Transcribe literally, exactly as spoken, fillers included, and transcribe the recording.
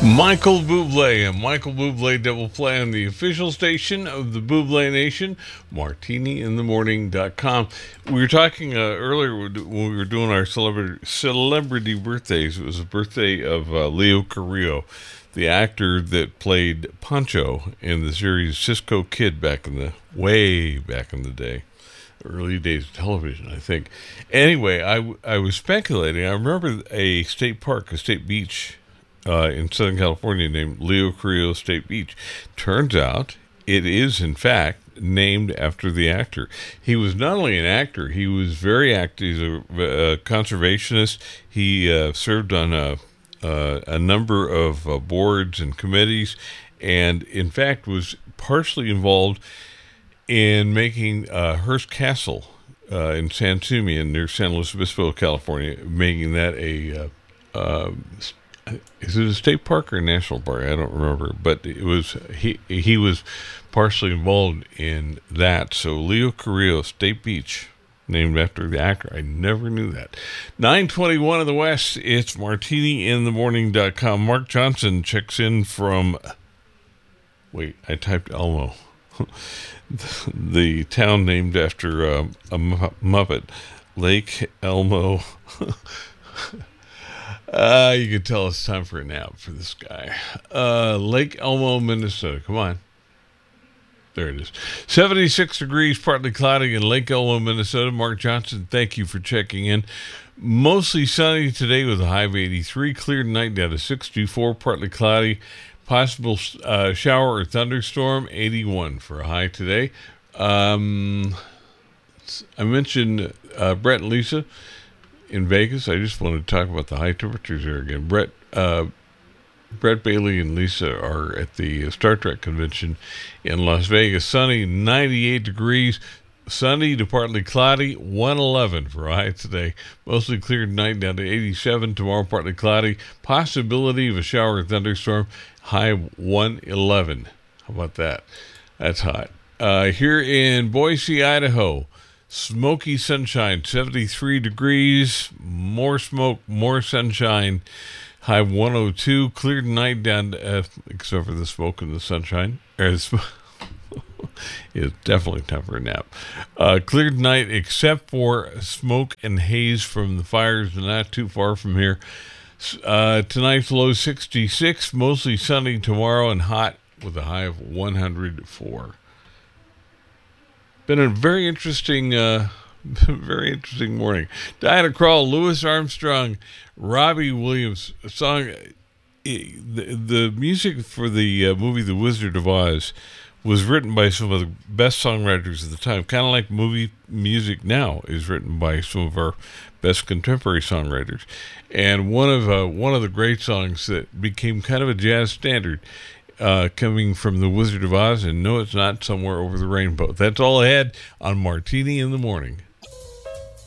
Michael Bublé and Michael Bublé Double Play on the official station of the Bublé Nation, martini in the morning dot com. We were talking uh, earlier when we were doing our celebrity, celebrity birthdays. It was the birthday of uh, Leo Carrillo, the actor that played Pancho in the series Cisco Kid back in the, way back in the day. Early days of television, I think. Anyway, I, I was speculating. I remember a state park, a state beach uh, in Southern California named Leo Carrillo State Beach. Turns out it is, in fact, named after the actor. He was not only an actor, he was very active. He's a, a conservationist. He uh, served on a, uh, a number of uh, boards and committees, and, in fact, was partially involved in making uh, Hearst Castle uh, in San Simeon near San Luis Obispo, California, making that a, uh, uh, is it a state park or a national park? I don't remember, but it was, he, he was partially involved in that. So Leo Carrillo State Beach, named after the actor. I never knew that. nine twenty-one in the West, it's martini in the morning dot com. Mark Johnson checks in from, wait, I typed Elmo. The town named after uh, a Muppet, Lake Elmo. uh, you can tell it's time for a nap for this guy. Uh, Lake Elmo, Minnesota. Come on. There it is. seventy-six degrees, partly cloudy in Lake Elmo, Minnesota. Mark Johnson, thank you for checking in. Mostly sunny today with a high of eighty-three. Clear tonight down to sixty-four, partly cloudy. Possible uh, shower or thunderstorm, eighty-one for a high today. Um, I mentioned uh, Brett and Lisa in Vegas. I just wanted to talk about the high temperatures there again. Brett, uh, Brett Bailey and Lisa are at the Star Trek convention in Las Vegas. Sunny, ninety-eight degrees. Sunny to partly cloudy, one eleven for a high today. Mostly clear tonight down to eighty-seven. Tomorrow partly cloudy. Possibility of a shower or thunderstorm. High one eleven. How about that? That's hot. Uh, here in Boise, Idaho, smoky sunshine, seventy-three degrees. More smoke, more sunshine. High one oh two. Clear tonight down to, uh, except for the smoke and the sunshine. It's definitely time for a nap. Uh, cleared night except for smoke and haze from the fires, not too far from here. Uh, tonight's low sixty-six, mostly sunny tomorrow and hot with a high of one hundred four. Been a very interesting, uh, very interesting morning. Diana Krall, Louis Armstrong, Robbie Williams, a song. The, the music for the uh, movie The Wizard of Oz was written by some of the best songwriters of the time, kind of like movie music now is written by some of our best contemporary songwriters. And one of uh, one of the great songs that became kind of a jazz standard, uh, coming from The Wizard of Oz, and no, it's not Somewhere Over the Rainbow. That's all I had on Martini in the Morning.